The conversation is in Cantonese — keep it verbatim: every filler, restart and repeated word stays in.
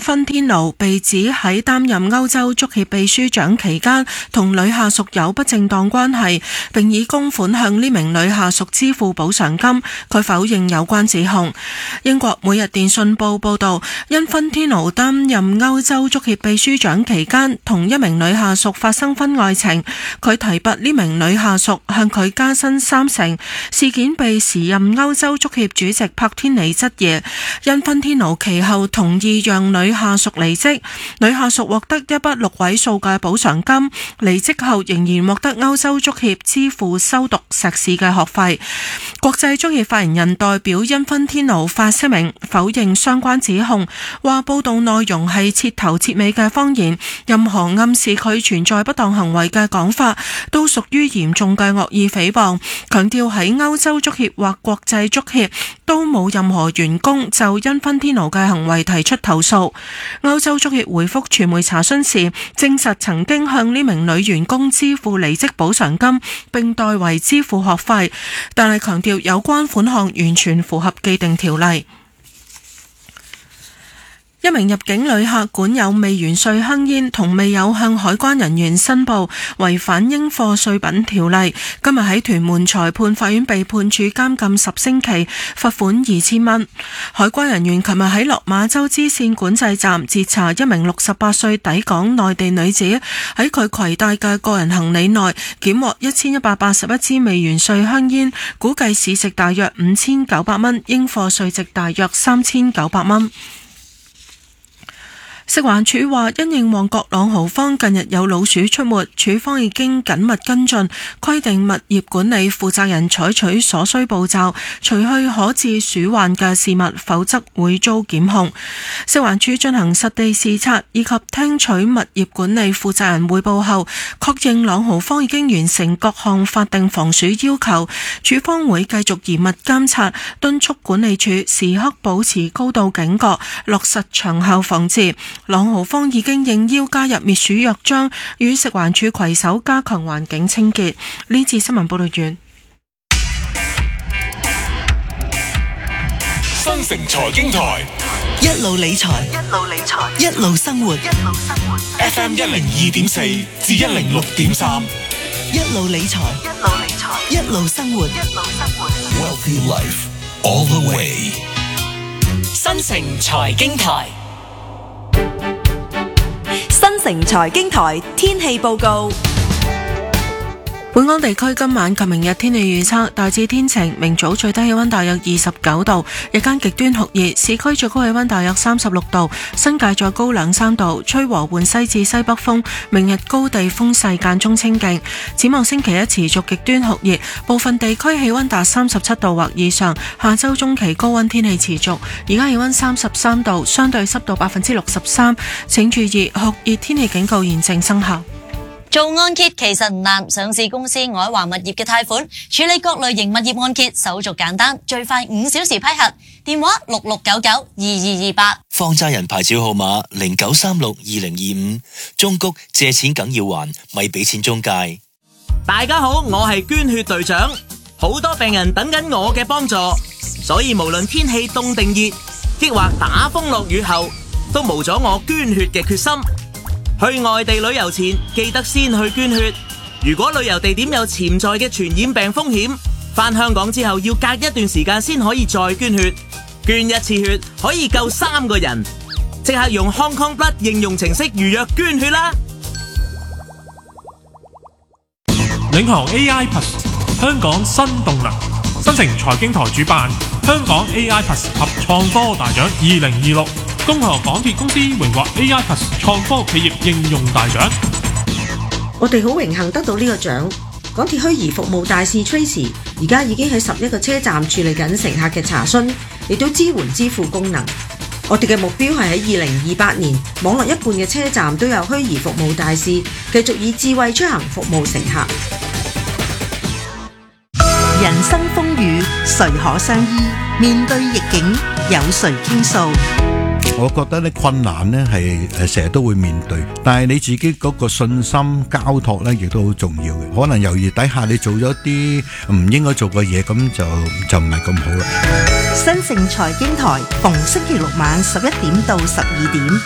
芬天奴被指喺擔任歐洲足協秘書長期間同女下屬有不正當關係，並以公款向呢名女下屬支付補償金，佢否認有關指控。英國每日電訊報報道，因芬天奴擔任歐洲足協秘書長期間同一名女下屬發生婚外情，佢提拔呢名女下屬向佢加薪三成。事件被時任歐洲足協主席柏天尼質疑，因芬天奴其後同意讓女下屬離職，女下屬獲得一筆六位數嘅補償金，離職後仍然獲得歐洲足協支付修讀碩士嘅學費。國際足協發言人代表因芬天奴發聲明否認相關指控，話報道內容係徹頭徹尾嘅謊言，任何暗示佢存在不當行為嘅講法都屬於嚴重嘅惡意誹謗，強調喺歐洲足協或國際足協都冇任何員工就因芬天奴嘅行為提出投訴。歐洲足協回覆傳媒查詢時，證實曾經向呢名女員工支付離職補償金，並代為支付學費，但係強調有關款項完全符合既定條例。一名入境旅客管有未完稅香煙同未有向海關人員申報，違反應課稅品條例，今日喺屯門裁判法院被判處監禁十星期，罰款二千蚊。海關人員琴日喺落馬洲支線管制站截查一名六十八歲抵港內地女子，喺佢攜帶嘅個人行李內檢獲一千一百八十一支未完稅香煙，估計市值大約五千九百蚊，應課稅值大約三千九百蚊。食環署話，因應旺角朗豪坊近日有老鼠出沒，署方已經緊密跟進，規定物業管理負責人採取所需步驟，除去可致鼠患嘅事物，否則會遭檢控。食環署進行實地視察以及聽取物業管理負責人匯報後，確認朗豪坊已經完成各項法定防鼠要求，署方會繼續嚴密監察，敦促管理處時刻保持高度警覺，落實長效防治。朗豪坊已經應邀加入滅鼠約章，與食環署攜手加強環境清潔。呢次新聞報道完。 新城財經台一路理財，一路理財，一路生活，一路生活。 F M 一零二點四至一零六點三， 一路理財，一路理財，一路生活，一路生活。 Wealthy Life all the way。 新城財經台。 新城財經台天氣報告。 本港地區今晚及明日天氣預測大致天晴，明早最低氣溫大約二十九度，日間極端酷熱，市區最高氣溫大約三十六度，新界再高兩三度，吹和緩西至西北風，明日高地風勢間中清勁。展望星期一持續極端酷熱，部分地區氣溫達三十七度或以上，下周中期高溫天氣持續。而家氣溫三十三度，相對濕度百分之六十三，請注意酷熱天氣警告現正生效。 做按揭其實唔難，上市公司愛華物業嘅貸款處理各類型物業按揭手續簡單，最快五小時批核。電話六六九九二二二八。 放債人牌照號碼零九三六二零二五。中谷借錢梗要還，咪俾錢中介。 大家好，我係捐血隊長，好多病人等緊我嘅幫助，所以無論天氣凍定熱，抑或打風落雨後，都無阻我捐血嘅決心。去外地旅遊前，記得先去捐血。如果旅遊地點有潛在嘅傳染病風險，返香港之後要隔一段時間先可以再捐血。捐一次血可以救三個人，即刻用 Hong Kong Blood 應用程式預約捐血啦！ 領航 A I Plus 香港新動能，新城財經台主辦香港 A I Plus 及創科大獎二零二六。恭賀港鐵公司榮獲 A I Plus 創科企業應用大獎。 我哋好榮幸得到呢個獎。港鐵虛擬服務大使 Tracy 而家已經喺十一個車站處理緊乘客嘅查詢，亦都支援支付功能。我哋嘅目標係喺二零二八年，網絡一半嘅車站都有虛擬服務大使，繼續以智慧出行服務乘客。 人生風雨誰可相依？面對逆境有誰傾訴？ 我覺得咧困難咧係誒成日都會面對，但係你自己嗰個信心交託咧亦都好重要嘅。可能猶豫底下你做咗啲唔應該做嘅嘢，咁就就唔係咁好啦。 新城財經台逢星期六晚十一點到十二點，